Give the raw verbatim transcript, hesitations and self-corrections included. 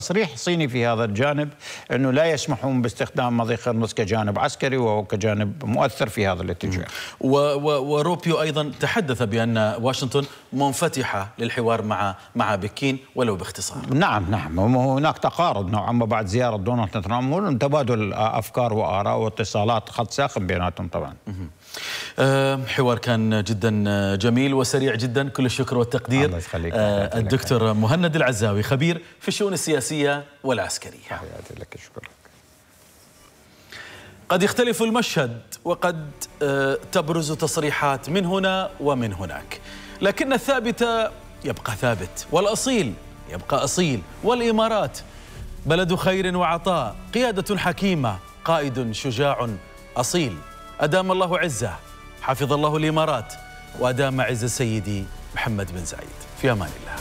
تصريح صيني في هذا الجانب أنه لا يسمحون باستخدام مضيق هرمز كجانب عسكري وهو كجانب مؤثر في هذا الاتجاه. وروبيو أيضا تحدث بأن واشنطن منفتحة للحوار مع مع بكين ولو باختصار. نعم نعم هناك تقارب نوعا ما بعد زيارة دونالد ترامب، تبادل أفكار وآراء واتصالات خط ساخن بيناتهم طبعا. حوار كان جدا جميل وسريع جدا، كل الشكر والتقدير. الله يخليك. الدكتور مهند العزاوي خبير في الشؤون السياسية والعسكرية. تحياتي لك، شكرا. قد يختلف المشهد وقد تبرز تصريحات من هنا ومن هناك، لكن الثابت يبقى ثابت والأصيل يبقى أصيل. والإمارات بلد خير وعطاء، قيادة حكيمة، قائد شجاع أصيل. أدام الله عزه، حفظ الله الإمارات، وأدام عز سيدي محمد بن زايد. في أمان الله.